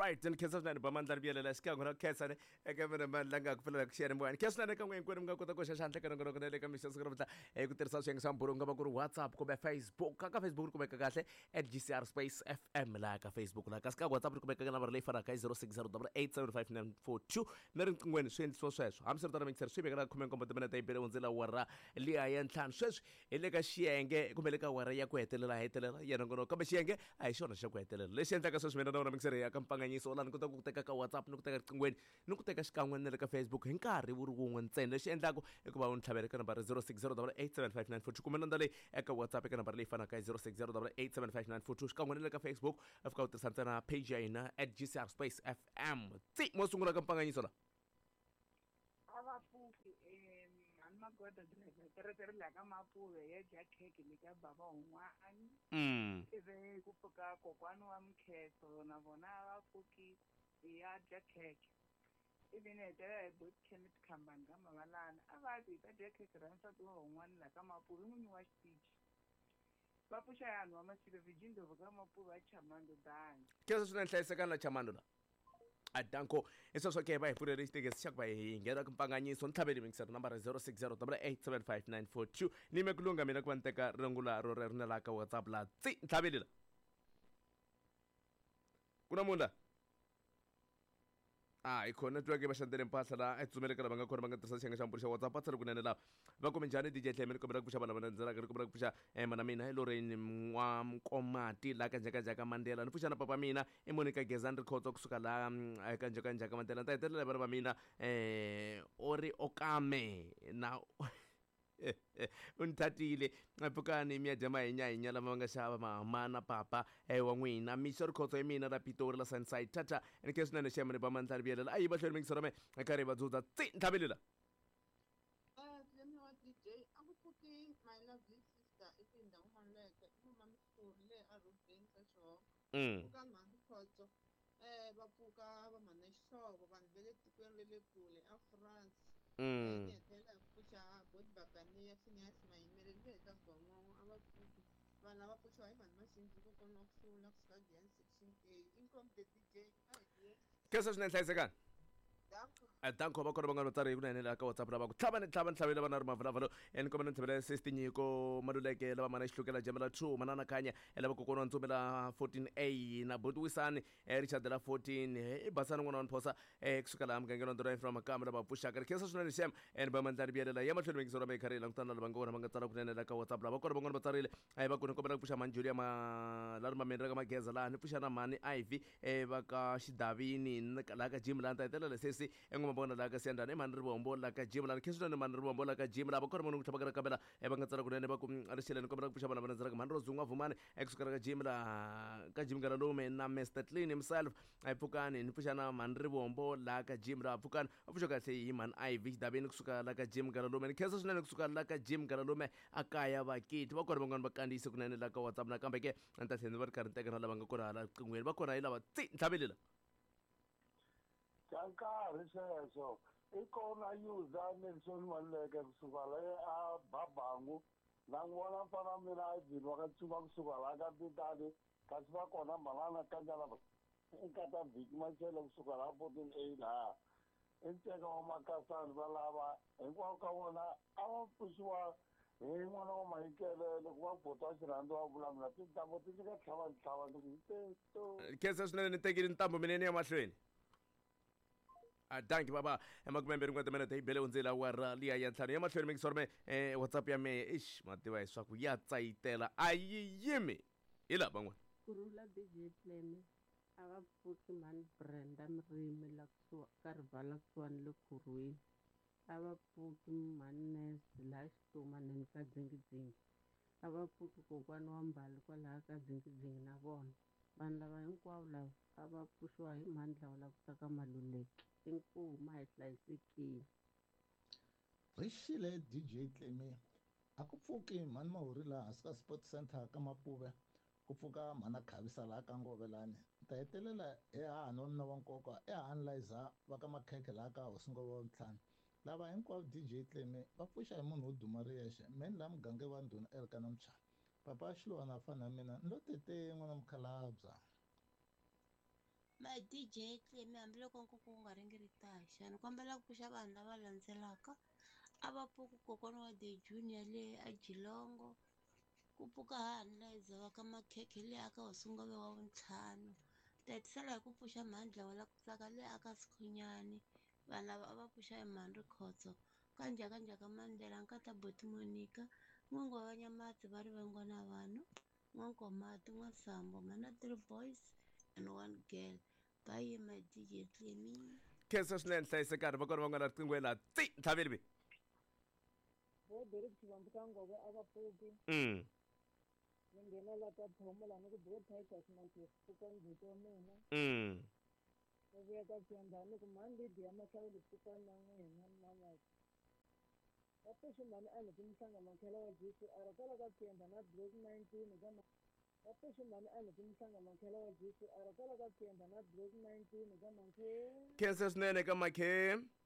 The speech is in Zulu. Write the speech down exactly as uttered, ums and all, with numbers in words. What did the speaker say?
right, then kesa na ba man darbiya la ska ngora kesa ne e ka mena man langa ku pela share mo kesa na ka ngwen kwenu nga kota ko shashantle ka ngoro kana le ka misha skoro bta e ku tirsa sweng sampuro nga ba ku WhatsApp ko ba Facebook ka ka Facebook ko ba ka kahle at G C R Space F M la ka Facebook la ka ska WhatsApp ko ba ka number le fara ka zero six zero eight seven five nine four two merin ngwen swen so sweswo hamser tara mixer swi be ka khumen komba tebena taipere unzela wara le ayan tlan sweswo ele ka shiyenge kumele ka wara ya ku hetelela hetelela yena ngono ka ba shiyenge ai shona xa ku hetelela leswi endlaka sweswi mina na wona mixer ya ka mpanganyiso la ni kota ku teka ka WhatsApp ni ku teka qingweni ni ku teka xikan'we na le ka Facebook hi nkarhi wu ri wun'we ntsena lexi endlaka i ku va u ni tlhavela ka nambara zero six zero eight seven five nine four two kumbe nanda leyi eka WhatsApp eka nambara leyi fanaka hi zero six zero eight seven five nine four two xikan'we na le ka Facebook a fika u tirhisa ntsena page ya hina at G C R Space F M tsi mo sungula ka mpanganyiso la abafuki um animagoda teretere la ka mapuve ya jakeke le ka baba un'wana mm ive ku pfuka kokwani wa mkheso na vona abafuki ya jakeke ivi ni hetelela hi boot chemist company ka mavalana a va ti ka jakeke ra nsati wa un'wana la ka mapuve n'winyi wa xitichi va pfuxa yanhu wa masiku vijindovo ka mapuve a chamando dani kesa swi na nhlayisekana la chamando la adanko eso so ke ba hi pfulele xitekesi xa ku va hi nghena ka mpanganyiso ni tlhaveli mixer number zero six zero eight seven five nine four two ni me ku lunga mina ku va ni teka rungula ro re ri na la ka WhatsApp la tsi ni tlhaveli la ku na munhu la ah ikho network ba xandele mpahla la a tsumele ka lava nga kona va nga tirhisa xiyenge xa mpfula xa WhatsApp a tsari kunene lava va kome njhani D J Tlhemeni kombela ku pfuxa vana vana ndzela ri kombela ku pfuxa eh mana mina hi Lorraine N'wamkomati la ka njeka njaka Mandela ni pfuxa na papa mina i Monica Gezani Rikhotso kusuka la ka njeka njaka Mandela ni ta hetelela vana va mina eh ori okame na unthatile apukani mi adema hinya hinya lama nga xava mamana papa eh wa n'wina mixo rikhotso hi mina la Pitori la Sunside tata ni ke swinene xemane ba mantla riyelela ayi va hlweli mixo rame eka ri va dzudza tsi nthavelela eh Tlhemeni wa D J a ku pfuki my lovely sister itindawu maleke mama Mhluri le a Rubeni ka xona mm ka mhani khotso eh va pfuka va mhana xihlovo vanhu va le tikweni le le kule a France mm hela pfuxa bot babaniya Phineas Mayimeleli le ka Gongongo a va pfuki vanhu lava pfuxiwa hi vanhu maxinji ko kona ku sula ku suka Gen section A income the D J a hi kesa swinene hlayisekana danko danko va kona va nga vatsari hi kunene la ka WhatsApp lava ku tlhava ni tlhava ni tlhavela vana ri mavulavula ni kombela ni tshivela sixty nyiko maluleke lava mana xihlukela jemela two manana khanya lava kokona wa ntsumela fourteen A na botwisani Richard la fourteen i basani n'wana wa niphosa kusuka laha mugangeni wa ndora from makamba lava pfuxaka ri khensa swinene xem ni va mandla ri biyelela ya mahlweni vengiso ra me kharhi langutana lava nga vona va nga tsala kunene la ka WhatsApp lava kona van'wana va tsarile a hi va kona kombela ku pfuxa mani Julia ma la ri mameni ra ka mageza laha ni pfuxa na mani Ivy va ka xidavini laha ka gym laha ni ta hetelela sesi en'wamabona laha ka siyandani i mani ri vombo laha ka gym laha ni khensa swinene mani ri vombo laha ka gym laha va kona munhu ku tlhava ka ra kambela va nga tsala kunene va ku ri xeleni kombela ku pfuxa vana vana ndzela ka mani ro zungwa vumani ekusuka ra ka gym laha ka gym ngalalume na Mister Clean himself a hi pfukani ni pfuxa na mani ri vombo laha ka gym laha pfukani a pfuxa kahle hi mani Ivy xidavini kusuka laha ka gym ngalalume ni khensa swinene kusuka laha ka gym ngalalume a kaya vakiti va kona van'wana va kandziyise kunene laha ka WhatsApp nakambe ke a ni ta tlhela ni va ri karhi ni teka na lava nga kona hala riqingweni va kona hi lava tsi nthlavelela ka nkarhi sweswo i kona user Nelson Maluleke kusuka le a Babangu na n'wi vona mfana mina a Ivini wa ka Tsuba kusuka laha ka Titani kasi va kona Malana Kanjala nkata Viki Machele kusuka laha fourteen A laha i nteka wa makasani va lava hinkwavo ka vona a va pfuxiwa hi n'wana wa mahikelelo ku va bota wa xirhandzi wa vulavula tintambu ti ndzi ka tlhava tlhava ni teto khensa swinene ni tekile ntambu minene ya mahlweni danki baba emakumembe rin'we timinete hi bele undzela wa ra liya ya ntlhanu ya mahlweni mi ngisorome eh WhatsApp ya mehe ish mativa leswaku ya tsayitela a yi yimi hi laha van'wana kurhula D J Tlhemeni a va pfuki mani Brenda Mrimi la kusuka ka rivala kusuwani le Khurhweni a va pfuki mani Nese laha xitumaneni ka dzingidzingi a va pfuki kokwani wa Mbali kwalaha ka dzingidzingi na vona vanhu lava hinkwavo lava a va pfuxiwa hi mani Dlawula kusuka ka Maluleke inkomu a hi hlayisekile ri xile D J Tlhemeni a ku pfuki mani Mahori laha hansi ka Sport Center ka Mapuve ku pfuka mhana Khavisa laha ka Ngovelani ta hetelela ehahani wa mina wa nkoka ehanliza va ka Makhekhe laha ka Hosingova wa Ntlhanu lava hinkwavo D J Tlhemeni va pfuxa hi munhu wo duma ri yexe meni laha muganga wa ndhuna erika na Mchana papa xilwana fana na mina ni lo tete n'wana mukhalabya ma D J Clemi hambiloko ku ku nga ringi ri taxa ni kombela ku puxa vanhu lava landzelaka a va pfuki kokwana wa the junior le a Jilongo ku pfuka hahani la idzava ka makhekhe le aka wasungave wa vuntlhanu ta hetisela hi ku pfuxa mhandla wala ku tsaka le aka Sikhunyani vanhu lava a va pfuxa hi Mhandri Khotso ka njhaka njhaka Mandela nkata Boti Monica n'wangu wa Vanyamatsi va ri vengwana vanhu n'wankomati n'wasambo mana three boys and one girl bye my D J Clemi khensa swinene hlayisekani va kona va nga na riqingho laha tsi tlhaveli be bo beri ku vambuka ngove a va pfuki mm ni nghena la ka thomo la ni ku bo Tigers na ku pfuka ngito wa mina mm ni vuya ka Tiyandhani ku mani lidi ya mahlawuli pfuka na n'wina mama va pfuxi mani a ni ku mihlanga makhela wa Jesu a ri kwala ka Tiyandhani na block nineteen ka ma va pfuxi mani a ni ku mihlanga makhela wa Jesu a ri kwala ka Tiyandhani na block nineteen ka makhe khensa swinene ka makhe